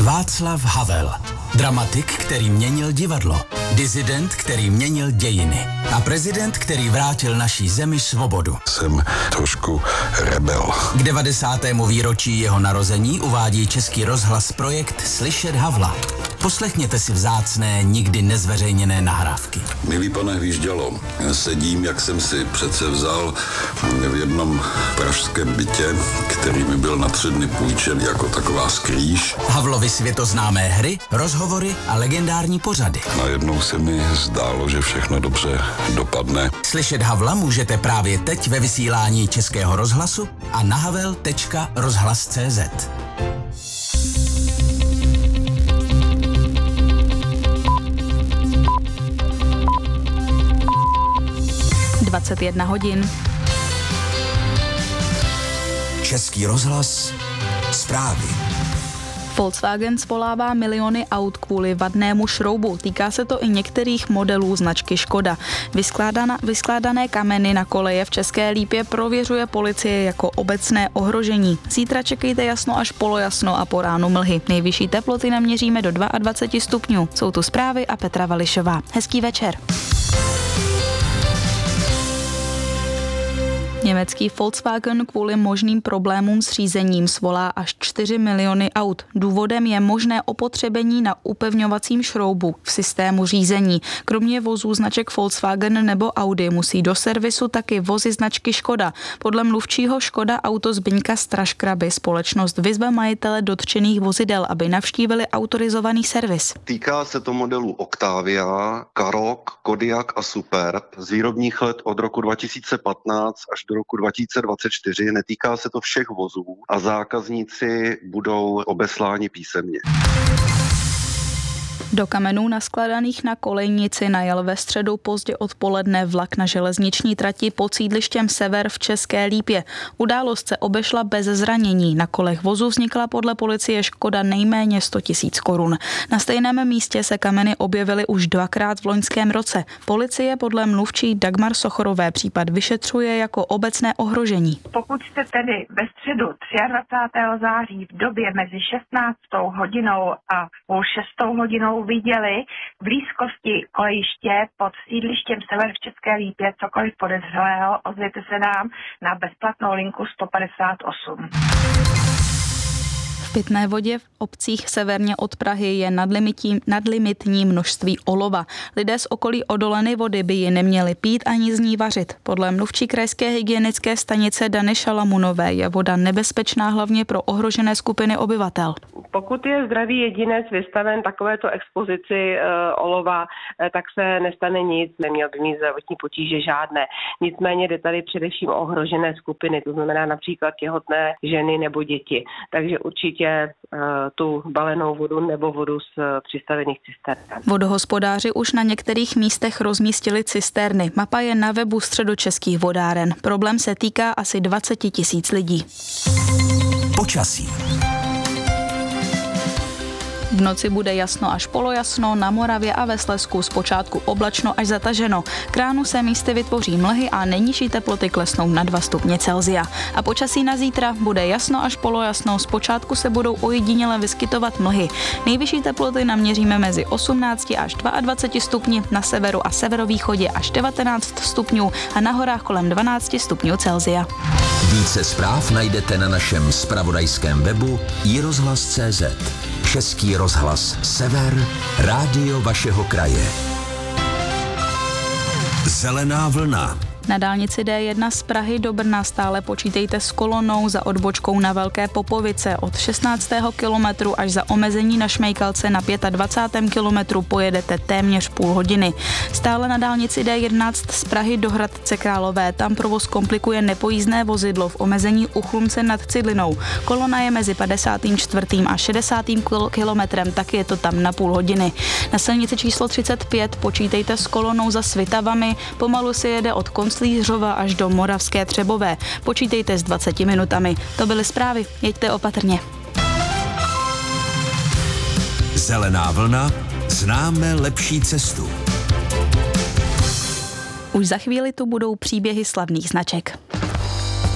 Václav Havel. Dramatik, který měnil divadlo. Disident, který měnil dějiny. A prezident, který vrátil naší zemi svobodu. Jsem trošku rebel. K 90. výročí jeho narození uvádí Český rozhlas projekt Slyšet Havla. Poslechněte si vzácné, nikdy nezveřejněné nahrávky. Milý pane Hvíždělo, sedím, jak jsem si přece vzal v jednom pražském bytě, který mi byl na 3 dny půjčen jako taková skrýš. Havlovy světoznámé hry, rozhovory a legendární pořady. Najednou se mi zdálo, že všechno dobře dopadne. Slyšet Havla můžete právě teď ve vysílání Českého rozhlasu a na havel.rozhlas.cz. 21 hodin. Český rozhlas, zprávy. Volkswagen svolává miliony aut kvůli vadnému šroubu. Týká se to i některých modelů značky Škoda. Vyskládané kameny na koleje v České Lípě prověřuje policie jako obecné ohrožení. Zítra čekejte jasno až polojasno a po ránu mlhy. Nejvyšší teploty naměříme do 22 stupňů. Jsou tu zprávy a Petra Vališová. Hezký večer. Německý Volkswagen kvůli možným problémům s řízením svolá až 4 miliony aut. Důvodem je možné opotřebení na upevňovacím šroubu v systému řízení. Kromě vozů značek Volkswagen nebo Audi musí do servisu taky vozy značky Škoda. Podle mluvčího Škoda Auto Zbyňka Straškraby společnost vyzve majitele dotčených vozidel, aby navštívili autorizovaný servis. Týká se to modelů Octavia, Karoq, Kodiaq a Superb z výrobních let od roku 2015 až do roku 2024. Netýká se to všech vozů a zákazníci budou obesláni písemně. Do kamenů naskladaných na kolejnici najel ve středu pozdě odpoledne vlak na železniční trati pod sídlištěm Sever v České Lípě. Událost se obešla bez zranění. Na kolech vozu vznikla podle policie škoda nejméně 100 000 korun. Na stejném místě se kameny objevily už 2krát v loňském roce. Policie podle mluvčí Dagmar Sochorové případ vyšetřuje jako obecné ohrožení. Pokud jste tedy ve středu 23. září v době mezi 16. hodinou a půl 6. hodinou viděli v blízkosti kolejiště pod sídlištěm Sever v České Lípě cokoliv podezřelého, ozvěte se nám na bezplatnou linku 158. V pitné vodě v obcích severně od Prahy je nadlimitní množství olova. Lidé z okolí Odoleny vody by ji neměli pít ani z ní vařit. Podle mluvčí krajské hygienické stanice Dany Šalamunové je voda nebezpečná hlavně pro ohrožené skupiny obyvatel. Pokud je zdravý jedinec vystaven takovéto expozici olova, tak se nestane nic, neměl by mít zdravotní potíže žádné. Nicméně jde tady především o ohrožené skupiny, to znamená například těhotné ženy nebo děti. Takže určitě tu balenou vodu nebo vodu z přistavených cistern. Vodohospodáři už na některých místech rozmístili cisterny. Mapa je na webu Středočeských vodáren. Problém se týká asi 20 000 lidí. Počasí. V noci bude jasno až polojasno, na Moravě a ve Slezsku zpočátku oblačno až zataženo. K ránu se místy vytvoří mlhy a nejnižší teploty klesnou na 2 stupně Celsia. A počasí na zítra bude jasno až polojasno, zpočátku se budou ojediněle vyskytovat mlhy. Nejvyšší teploty naměříme mezi 18 až 22 stupni, na severu a severovýchodě až 19 stupňů a na horách kolem 12 stupňů Celsia. Více zpráv najdete na našem zpravodajském webu iRozhlas.cz. Český rozhlas Sever, rádio vašeho kraje. Zelená vlna. Na dálnici D1 z Prahy do Brna stále počítejte s kolonou za odbočkou na Velké Popovice. Od 16. kilometru až za omezení na Šmejkalce na 25. kilometru pojedete téměř půl hodiny. Stále na dálnici D11 z Prahy do Hradce Králové. Tam provoz komplikuje nepojízdné vozidlo v omezení u Chlumce nad Cidlinou. Kolona je mezi 54. a 60. kilometrem, tak je to tam na půl hodiny. Na silnici číslo 35 počítejte s kolonou za Svitavami. Pomalu se jede od Slířova až do Moravské Třebové. Počítejte s 20 minutami. To byly zprávy. Jeďte opatrně. Zelená vlna. Známe lepší cestu. Už za chvíli tu budou příběhy slavných značek.